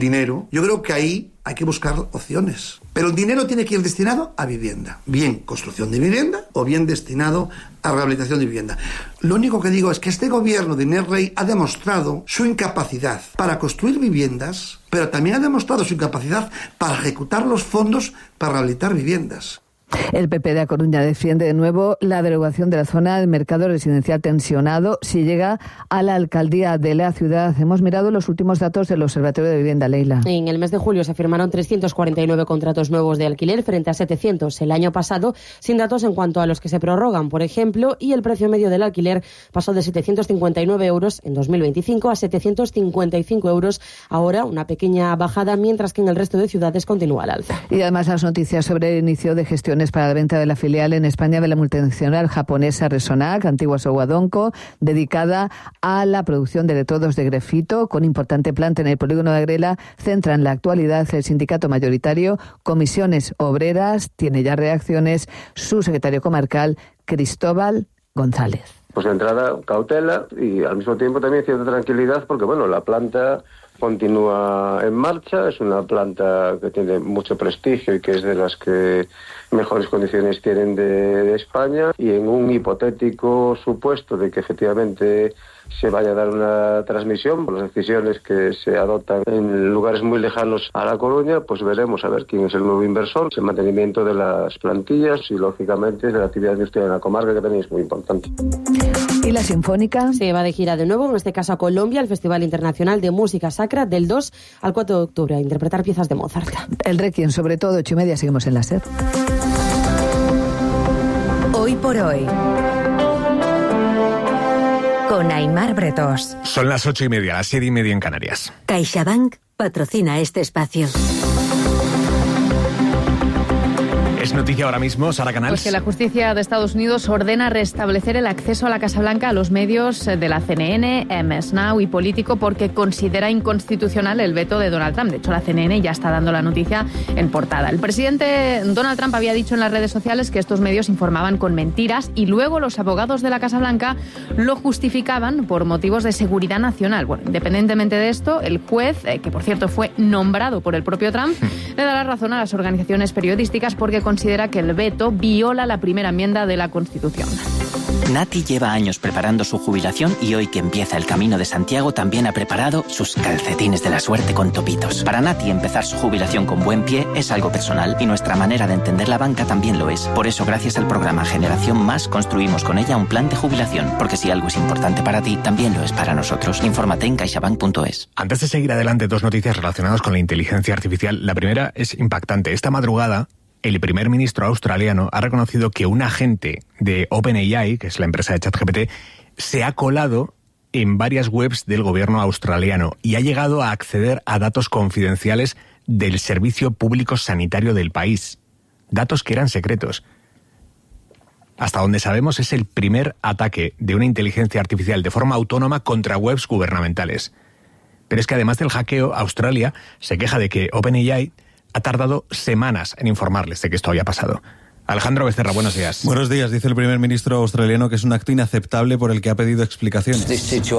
dinero, yo creo que ahí hay que buscar opciones. Pero el dinero tiene que ir destinado a vivienda. Bien construcción de vivienda o bien destinado a rehabilitación de vivienda. Lo único que digo es que este gobierno de Inés Rey ha demostrado su incapacidad para construir viviendas, pero también ha demostrado su incapacidad para ejecutar los fondos para rehabilitar viviendas. El PP de A Coruña defiende de nuevo la derogación de la zona del mercado residencial tensionado si llega a la alcaldía de la ciudad. Hemos mirado los últimos datos del Observatorio de Vivienda, Leila. En el mes de julio se firmaron 349 contratos nuevos de alquiler frente a 700 el año pasado, sin datos en cuanto a los que se prorrogan, por ejemplo, y el precio medio del alquiler pasó de 759 euros en 2025 a 755 euros ahora, una pequeña bajada, mientras que en el resto de ciudades continúa al alza. Y además las noticias sobre el inicio de gestiones para la venta de la filial en España de la multinacional japonesa Resonac, antigua Showa Denko, dedicada a la producción de electrodos de grafito, con importante planta en el polígono de Agrela, centra en la actualidad el sindicato mayoritario Comisiones Obreras. Tiene ya reacciones su secretario comarcal, Cristóbal González. Pues de entrada, cautela y al mismo tiempo también cierta tranquilidad porque, bueno, la planta continúa en marcha, es una planta que tiene mucho prestigio y que es de las que mejores condiciones tienen de España, y en un hipotético supuesto de que efectivamente se vaya a dar una transmisión por las decisiones que se adoptan en lugares muy lejanos a La Coruña, pues veremos a ver quién es el nuevo inversor, el mantenimiento de las plantillas y lógicamente de la actividad industrial en la comarca, que también es muy importante. ¿Y la Sinfónica? Se va de gira de nuevo, en este caso a Colombia, al Festival Internacional de Música Sacra, del 2 al 4 de octubre, a interpretar piezas de Mozart. El Requiem, sobre todo, 8:30, seguimos en la SER. Hoy por hoy, con Aimar Bretós. Son las 8:30, las 7:30 en Canarias. CaixaBank patrocina este espacio. Es noticia ahora mismo, Sara Canals. Pues que la justicia de Estados Unidos ordena restablecer el acceso a la Casa Blanca a los medios de la CNN, MS Now y Político, porque considera inconstitucional el veto de Donald Trump. De hecho, la CNN ya está dando la noticia en portada. El presidente Donald Trump había dicho en las redes sociales que estos medios informaban con mentiras y luego los abogados de la Casa Blanca lo justificaban por motivos de seguridad nacional. Bueno, independientemente de esto, el juez, que por cierto fue nombrado por el propio Trump, le da la razón a las organizaciones periodísticas porque considera que el veto viola la primera enmienda de la Constitución. Nati lleva años preparando su jubilación y hoy que empieza el Camino de Santiago también ha preparado sus calcetines de la suerte con topitos. Para Nati empezar su jubilación con buen pie es algo personal y nuestra manera de entender la banca también lo es. Por eso, gracias al programa Generación Más, construimos con ella un plan de jubilación, porque si algo es importante para ti, también lo es para nosotros. Infórmate en caixabank.es. Antes de seguir adelante, dos noticias relacionadas con la inteligencia artificial. La primera es impactante. Esta madrugada, el primer ministro australiano ha reconocido que un agente de OpenAI, que es la empresa de ChatGPT, se ha colado en varias webs del gobierno australiano y ha llegado a acceder a datos confidenciales del Servicio Público Sanitario del país. Datos que eran secretos. Hasta donde sabemos, es el primer ataque de una inteligencia artificial de forma autónoma contra webs gubernamentales. Pero es que además del hackeo, Australia se queja de que OpenAI ha tardado semanas en informarles de que esto había pasado. Alejandro Becerra, buenos días. Buenos días. Dice el primer ministro australiano que es un acto inaceptable por el que ha pedido explicaciones. Este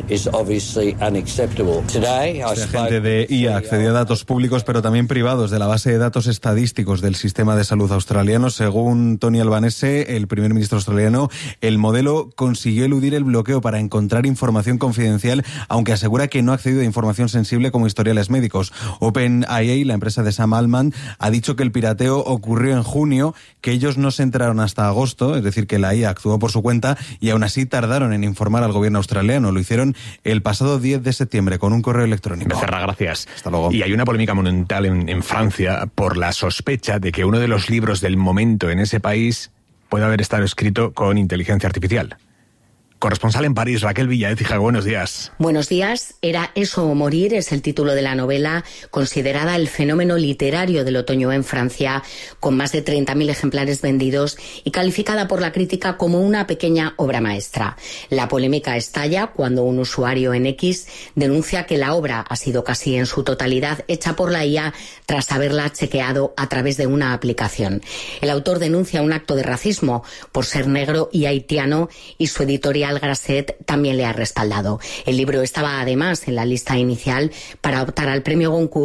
agente de IA accedió a datos públicos pero también privados de la base de datos estadísticos del sistema de salud australiano. Según Tony Albanese, el primer ministro australiano, el modelo consiguió eludir el bloqueo para encontrar información confidencial, aunque asegura que no ha accedido a información sensible como historiales médicos. OpenAI, la empresa de Sam Altman, ha dicho que el pirateo ocurrió en junio, que ellos no se enteraron hasta agosto, es decir, que la IA actuó por su cuenta y aún así tardaron en informar al gobierno australiano. Lo hicieron el pasado 10 de septiembre con un correo electrónico. Becerra, gracias. Hasta luego. Y hay una polémica monumental en Francia por la sospecha de que uno de los libros del momento en ese país puede haber estado escrito con inteligencia artificial. Corresponsal en París, Raquel Villaécija, buenos días. Buenos días. Era eso o morir es el título de la novela, considerada el fenómeno literario del otoño en Francia, con más de 30.000 ejemplares vendidos y calificada por la crítica como una pequeña obra maestra. La polémica estalla cuando un usuario en X denuncia que la obra ha sido casi en su totalidad hecha por la IA tras haberla chequeado a través de una aplicación. El autor denuncia un acto de racismo por ser negro y haitiano y su editorial editorial Grasset también le ha respaldado. El libro estaba además en la lista inicial para optar al premio Goncourt